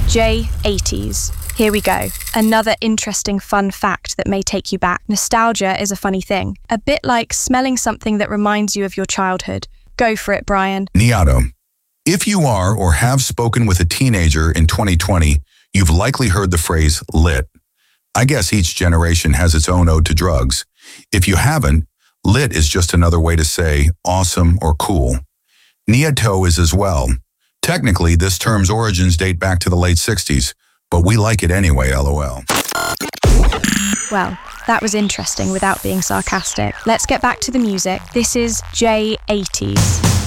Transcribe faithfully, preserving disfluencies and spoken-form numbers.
J eighties. Here we go. Another interesting fun fact that may take you back. Nostalgia is a funny thing. A bit like smelling something that reminds you of your childhood. Go for it, Brian. Niato. If you are or have spoken with a teenager in twenty twenty, you've likely heard the phrase lit. I guess each generation has its own ode to drugs. If you haven't, lit is just another way to say awesome or cool. Niato is as well. Technically, this term's origins date back to the late sixties, but we like it anyway, lol. Well, that was interesting without being sarcastic. Let's get back to the music. This is J eighties.